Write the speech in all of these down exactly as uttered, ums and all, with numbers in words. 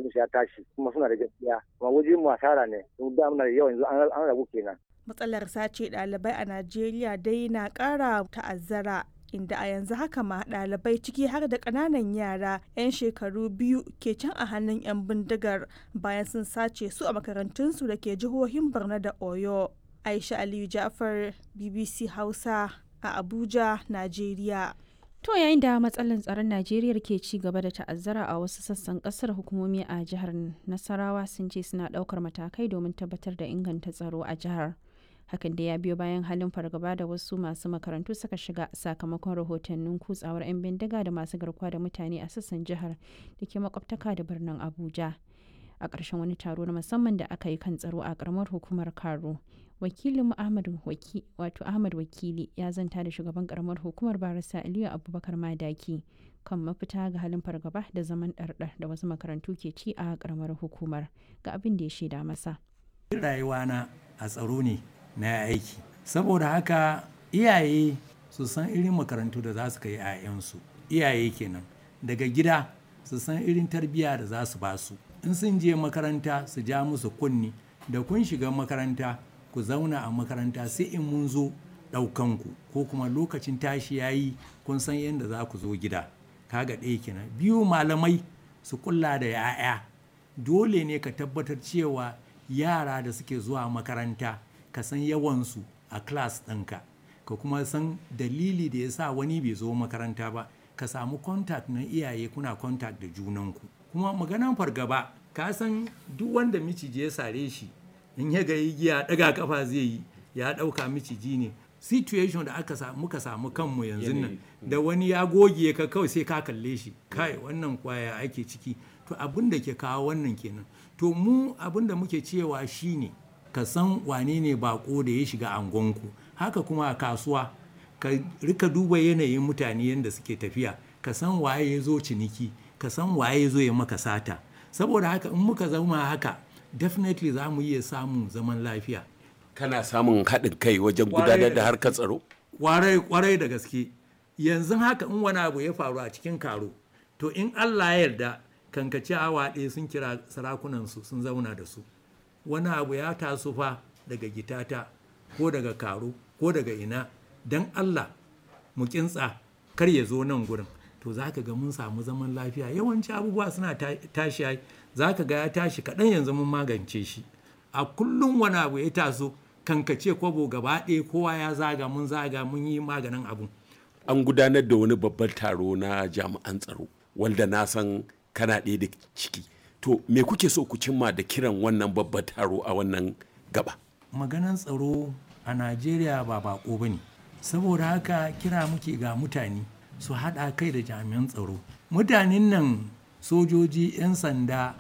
hankalin su ya tashi kuma suna da gaskiya kuma wajen mu asara ne don da muna da yawa yanzu an ragu kenan. Matsalar sace ɗalibai a Najeriya dai na ƙara ta'azzara inda a yanzu haka ma ɗalibai ciki har da ƙananan yara 'yan shekaru biyu ke can a hannun 'yan bindigar bayan sun sace su a makarantunsu da ke jihohin Borno da Oyo. Aisha Aliyu Ja'far, B B C Hausa a Abuja, Najeriya. To yayin da matsalar tsaron Najeriya ke ci gaba da ta'azzara a wasu sassan kasar, hukumomi a jihar Nasarawa sun ce suna ɗaukar matakai domin tabbatar da inganta tsaro a jihar. Hakan da ya biyo bayan halin fargaba da wasu masu makarantu suka shiga sakamakon rahotannin kutsawar 'yan bindiga da masu garkuwa da mutane a sassan jihar da ke makwabtaka da birnin Abuja. A ƙarshen wani taro na musamman da aka yi kan tsaro a ƙaramar hukumar Karo, wakilin Ahmad Waki wato Ahmad Wakili ya zanta da shugaban ƙaramar hukumar Barista Aliyu Abubakar Madaki kan mafita ga halin fargaba da zaman ɗarɗar da wasu makarantu ke ci a ƙaramar hukumar, ga abin da ya shaida masa. Rayuwana a tsaro ne na aiki, saboda haka iyaye su san irin makarantu da za su kai 'ya'yansu, iyaye kenan daga gida su san irin tarbiyya da za su ba su, in sun je makaranta su ja musu kunni da kun shiga makaranta ku zauna a makaranta sai in mun zo ɗaukanku ko kuma lokacin tashi yayi kun san yadda za ku zo gida. Kaga ɗaya kenan. Biyu, malamai su kulla da 'ya'ya, dole ne ka tabbatar cewa yara da suke zuwa makaranta ka san yawansu a class ɗinka, ka kuma san dalili da ya sa wani bai zo makaranta ba, ka samu contact na iyaye, kuna contact da junanku. Kuma maganan fargaba, ka san duk wanda miciji ya sare shi in ya ga igiya daga kafa zai yi ya ɗauka miciji ne. Situation da aka samu muka samu kanmu yanzu nan da wani ya goge ka kawai sai ka kalle shi, kai wannan kwaya ake ciki. To abin da ke kawo wannan kenan. To mu abin da muke cewa shine ka san wane ne bako da ya shiga angonku. Haka kuma a kasuwa ka rika duba yanayin mutane yadda suke tafiya, ka san waye ya zo ciniki, ka san waye ya zo ya maka sata. Saboda haka in muka zama haka definitely za mu iya samun zaman lafiya. Kana samun haɗin kai wajen gudanar da harkar tsaro? Kwarai kwarai da gaske. Yanzu haka in wani abu ya faru a cikin Karo, to in Allah ya yarda kankace awa ɗaya sun kira sarakunansu sun zauna da su. Wani abu ya taso fa daga Gitata ko daga Karo ko daga ina, dan Allah mu kintsa kar ya zo nan gurin. To za ka ga mun samu zaman lafiya. Yawanci abubuwa suna tashi, za ka ga ya tashi kaɗan yanzu mun magance shi. A kullum wani abu ya taso kankace kwabo gaba ɗaya kowa ya zaga mun zaga mun yi maganin abu. An gudanar da wani babban taro na jami'an tsaro wanda na san kana ɗaya da ciki. To me kuke so ku cimma da kiran wannan babban taro a wannan gaba? Maganan tsaro a Najeriya ba bako ba ne. Saboda haka kira muke ga mutane su haɗa kai da jami'an tsaro. Mutanen nan sojoji, 'yan sanda,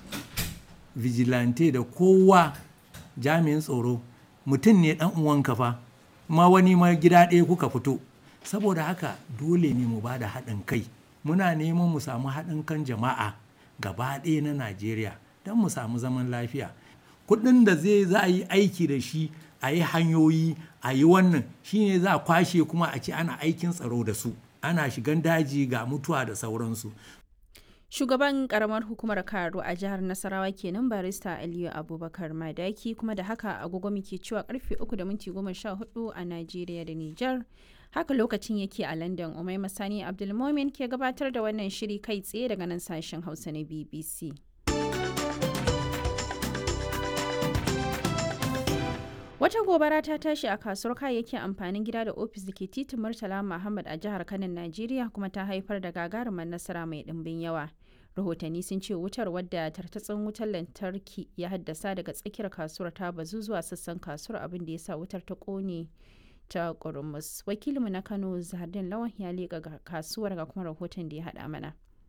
vigilante da kowa jami'in tsaro mutum ne ɗan uwanka fa, ma wani ma gida ɗaya kuka fito. Saboda haka dole ne mu ba da haɗin kai. Muna neman mu samu haɗin kan jama'a gaba ɗaya na Najeriya don mu samu zaman lafiya. Kuɗin da zai za a yi aiki da shi a yi hanyoyi a yi wannan shine za a kwashe kuma a ce ana aikin tsaro da su. Ana shigan daji ga mutuwa da sauransu. Shugaban karamar hukumar Karo a jihar Nasarawa kenan Barista Aliyu Abubakar Madaki, kuma da haka agogo muke cewa karfe uku da minti goma sha hudu a Najeriya da Nijar. Haka lokacin yake a London. Umai Masani Abdulmomin ke gabatar da wannan shiri kai tsaye daga nan sashen Hausa na B B C. Wata gobara ta tashi a kasuwar kayayyakin amfanin gida da ofis da ke titin Murtala Muhammad a jihar Kano, Najeriya, kuma ta haifar da gagarumar nasara mai ɗimbin yawa. Rahotanni sun ce wutar, wadda tartatsin wutar lantarki ya haddasa daga tsakiyar kasuwar, ta bazu zuwa sassan kasuwar, abin da ya sa wutar ta ƙone ta ƙurumus. Wakilinmu na Kano Zahardin Lawan ya leƙa kasuwar, ga kuma rahoton da ya haɗa mana.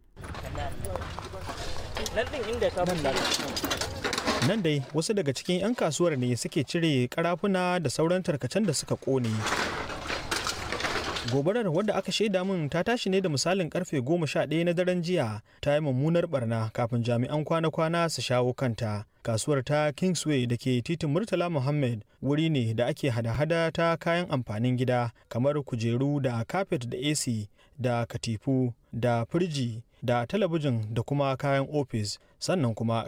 Nan dai wasu daga cikin 'yan kasuwar ne suke cire karafuna da sauran tarkacen da suka kone. Gobarar, wadda aka shaida min ta tashi ne da misalin karfe goma sha ɗaya na daren jiya, ta yi mummunar barna kafin jami'an kwana-kwana su shawo kanta. Kasuwar ta Kingsway da ke titin Murtala Muhammad wuri ne da ake hada-hada ta kayan amfanin gida kamar kujeru da kafet da A C da katifu da firji da talabijin da kuma kayan ofis, sannan kuma